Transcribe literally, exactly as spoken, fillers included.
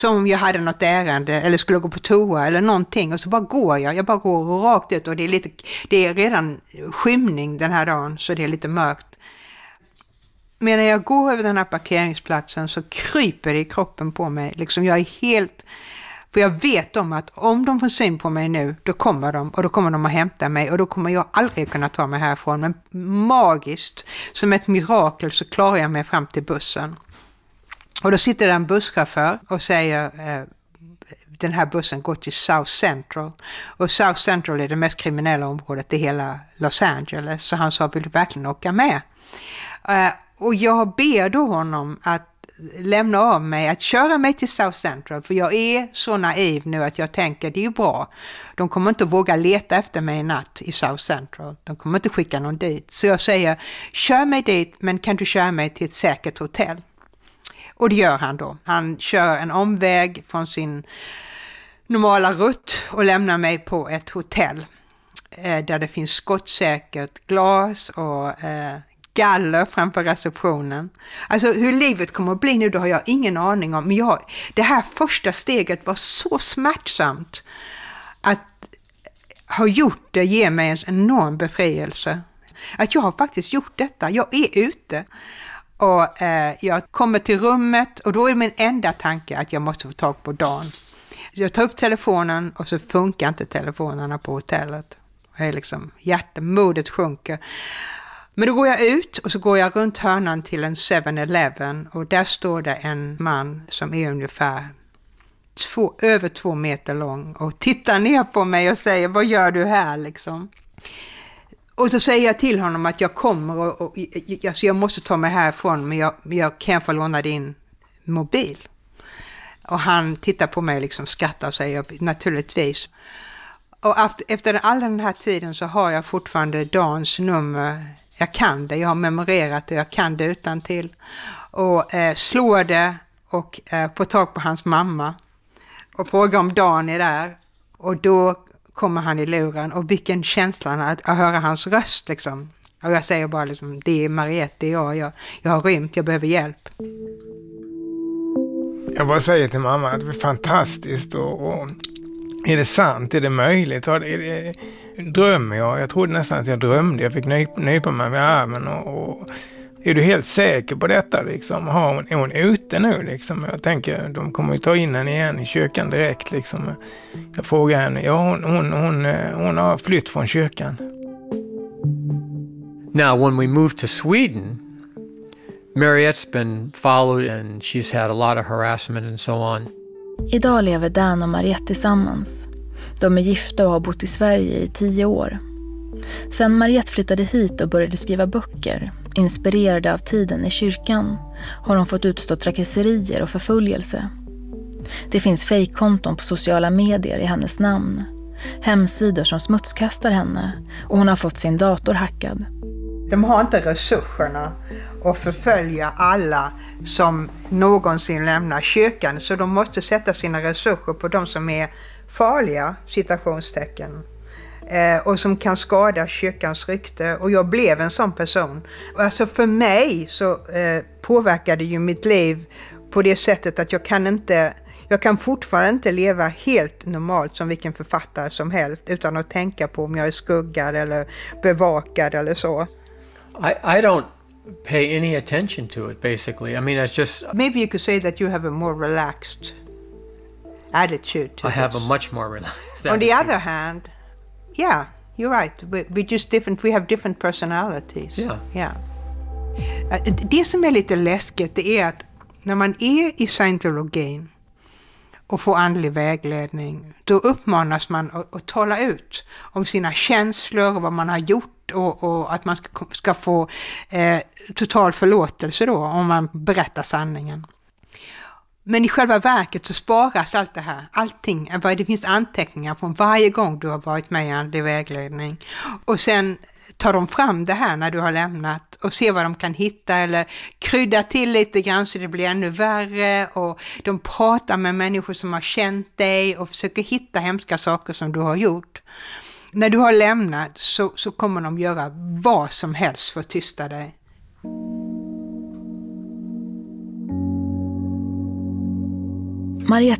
Som om jag hade något ärende eller skulle gå på toa eller någonting. Och så bara går jag. Jag bara går rakt ut och det är, lite, det är redan skymning den här dagen så det är lite mörkt. Men när jag går över den här parkeringsplatsen så kryper det i kroppen på mig. Liksom jag är helt... För jag vet om att om de får syn på mig nu, då kommer de och då kommer de att hämta mig och då kommer jag aldrig kunna ta mig härifrån. Men magiskt, som ett mirakel, så klarar jag mig fram till bussen. Och då sitter det en busschaufför och säger eh, den här bussen går till South Central. Och South Central är det mest kriminella området i hela Los Angeles. Så han sa, vill du verkligen åka med? Eh, och jag ber då honom att lämna av mig, att köra mig till South Central. För jag är så naiv nu att jag tänker, det är ju bra. De kommer inte våga leta efter mig i natt i South Central. De kommer inte skicka någon dit. Så jag säger, kör mig dit, men kan du köra mig till ett säkert hotell? Och det gör han då. Han kör en omväg från sin normala rutt och lämnar mig på ett hotell. Eh, där det finns skottsäkert glas och eh, galler framför receptionen. Alltså hur livet kommer att bli nu, då har jag ingen aning om. Men jag, det här första steget var så smärtsamt att ha gjort det ger mig en enorm befrielse. Att jag har faktiskt gjort detta. Jag är ute. Och eh, jag kommer till rummet och då är min enda tanke att jag måste få tag på Dan. Så jag tar upp telefonen och så funkar inte telefonerna på hotellet. Jag är liksom, hjärtemodet sjunker. Men då går jag ut och så går jag runt hörnan till en seven eleven och där står det en man som är ungefär två, över två meter lång och tittar ner på mig och säger, vad gör du här liksom? Och så säger jag till honom att jag kommer och, och alltså jag måste ta mig härifrån, men jag, jag kan få låna din mobil. Och han tittar på mig och liksom skrattar och säger naturligtvis. Och efter all den här tiden så har jag fortfarande Dans nummer. Jag kan det, jag har memorerat det, jag kan det utan till. Och eh, slår det och eh, får tag på hans mamma. Och frågar om Dan är där. Och då kommer han i luren och vilken känsla att, att höra hans röst liksom. Och jag säger bara liksom, det är Mariette, det är jag, jag, jag har rymt, jag behöver hjälp. Jag bara säger till mamma att det är fantastiskt och, och är det sant, är det möjligt, är det, drömmer jag? Jag trodde nästan att jag drömde, jag fick nypa, nypa mig med armen och, och är du helt säker på detta liksom? Har hon, är hon ute nu liksom? Jag tänker, de kommer ju ta in henne igen i kyrkan direkt liksom. Jag frågar henne, ja hon, hon, hon, hon har flytt från kyrkan. Now when we moved to Sweden, Mariette's been followed and she's had a lot of harassment and so on. Idag lever Dan och Mariette tillsammans. De är gifta och har bott i Sverige i tio år. Sen Mariette flyttade hit och började skriva böcker, inspirerade av tiden i kyrkan, har hon fått utstå trakasserier och förföljelse. Det finns fejkkonton på sociala medier i hennes namn, hemsidor som smutskastar henne och hon har fått sin dator hackad. De har inte resurserna att förfölja alla som någonsin lämnar kyrkan, så de måste sätta sina resurser på de som är farliga, citationstecken. Eh, och som kan skada kyrkans rykte. Och jag blev en sån person. Alltså för mig så eh, påverkade ju mitt liv på det sättet att jag kan inte, jag kan fortfarande inte leva helt normalt som vilken författare som helst utan att tänka på om jag är skuggad eller bevakad eller så. I, I don't pay any attention to it basically. I mean, it's just... Maybe you could say that you have a more relaxed attitude to I this. have a much more relaxed attitude. On the other hand, yeah, you're right. We, we just different. We have different personalities. Yeah. Yeah. Det som är lite läskigt det är att när man är i scientologin och får andlig vägledning, då uppmanas man att, att tala ut om sina känslor och vad man har gjort och, och att man ska, ska få eh, total förlåtelse då om man berättar sanningen. Men i själva verket så sparas allt det här. Allting. Det finns anteckningar från varje gång du har varit med i andlig vägledning. Och sen tar de fram det här när du har lämnat och ser vad de kan hitta eller krydda till lite grann så det blir ännu värre. Och de pratar med människor som har känt dig och försöker hitta hemska saker som du har gjort. När du har lämnat så, så kommer de göra vad som helst för att tysta dig. Mariette